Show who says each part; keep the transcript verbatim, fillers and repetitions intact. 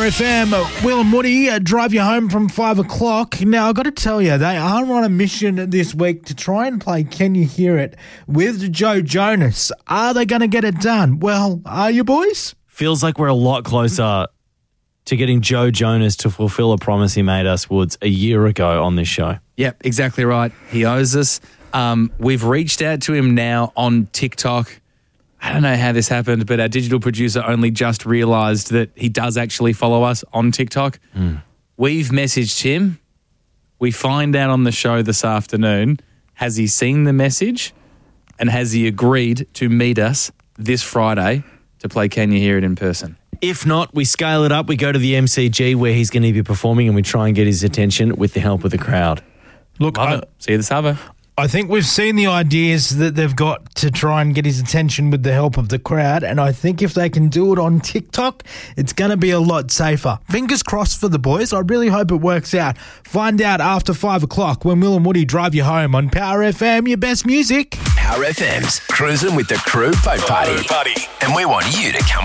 Speaker 1: Power F M, Will and Woody uh, drive you home from five o'clock. Now, I've got to tell you, they are on a mission this week to try and play Can You Hear It with Joe Jonas. Are they going to get it done? Well, are you, boys?
Speaker 2: Feels like we're a lot closer to getting Joe Jonas to fulfill a promise he made us, Woods, a year ago on this show.
Speaker 3: Yep, exactly right. He owes us. Um, we've reached out to him now on TikTok. I don't know how this happened, but our digital producer only just realised that he does actually follow us on TikTok. Mm. We've messaged him. We find out on the show this afternoon, has he seen the message and has he agreed to meet us this Friday to play Can You Hear It in person?
Speaker 2: If not, we scale it up. We go to the M C G where he's going to be performing and we try and get his attention with the help of the crowd.
Speaker 1: Look,
Speaker 3: Love
Speaker 1: I,
Speaker 3: it. See you this Savo.
Speaker 1: I think we've seen the ideas that they've got to try and get his attention with the help of the crowd, and I think if they can do it on TikTok, it's going to be a lot safer. Fingers crossed for the boys. I really hope it works out. Find out after five o'clock when Will and Woody drive you home on Power F M, your best music.
Speaker 4: Power F M's Cruising with the Crew Boat Party. And we want you to come